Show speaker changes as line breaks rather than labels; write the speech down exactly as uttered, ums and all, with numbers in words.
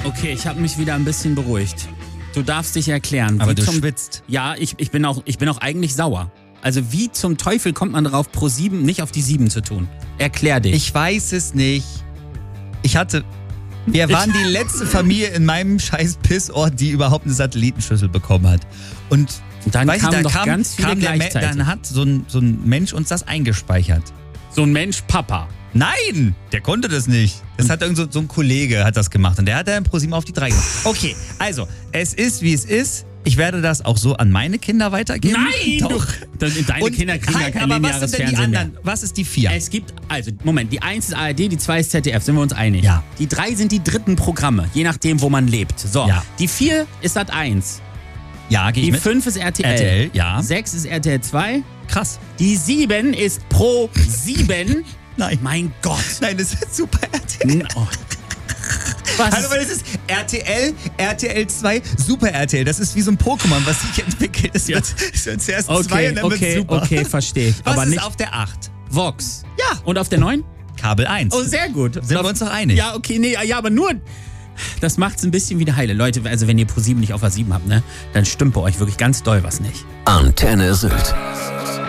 Okay, ich habe mich wieder ein bisschen beruhigt. Du darfst dich erklären.
Aber
wie
du
zum,
schwitzt.
Ja, ich, ich, bin auch, ich bin auch eigentlich sauer. Also wie zum Teufel kommt man darauf, Pro sieben nicht auf die sieben zu tun? Erklär dich.
Ich weiß es nicht. Ich hatte... Wir waren die letzte Familie in meinem scheiß Pissort, die überhaupt eine Satellitenschüssel bekommen hat. Und
Und dann
weiß
kamen
ich, da
doch
kam,
ganz viele
kam der Me-
gleichzeitig.
Dann hat so ein, so ein Mensch uns das eingespeichert.
So ein Mensch Papa.
Nein, der konnte das nicht. Das hat irgend so, so ein Kollege hat das gemacht und der hat dann Pro sieben auf die drei gemacht. Okay, also, es ist, wie es ist. Ich werde das auch so an meine Kinder weitergeben.
Nein!
Doch.
Du, deine
Und,
Kinder kriegen ja
halt,
kein
aber was
lineares
sind denn die
Fernsehen mehr.
anderen? Was ist die vier?
Es gibt, also, Moment, die eins ist A R D, die zwei ist Z D F, sind wir uns einig?
Ja.
Die drei sind die dritten Programme, je nachdem, wo man lebt. So,
Ja.
die vier ist Sat eins.
Ja, gehe ich
Die
mit.
fünf ist R T L.
R T L, ja.
sechs ist R T L zwei.
Krass.
Die sieben ist Pro sieben.
Nein.
Mein Gott.
Nein, das ist super R T L.
N- Oh. Was?
Also, weil das ist R T L, R T L zwei, Super R T L. Das ist wie so ein Pokémon, was sich entwickelt. Es
Ja.
wird, es wird zuerst zwei
Okay,
und dann
okay,
wird super.
okay, verstehe ich.
Was
Aber
ist
nicht
auf der acht?
Vox.
Ja.
Und auf der neun?
Kabel eins.
Oh, sehr gut.
Sind wir uns doch einig?
Ja, okay, nee, ja, aber nur... Das macht's ein bisschen wieder heile. Leute, also wenn ihr Pro sieben nicht auf A sieben habt, ne, dann stimmt bei euch wirklich ganz doll was nicht.
Antenne Sylt.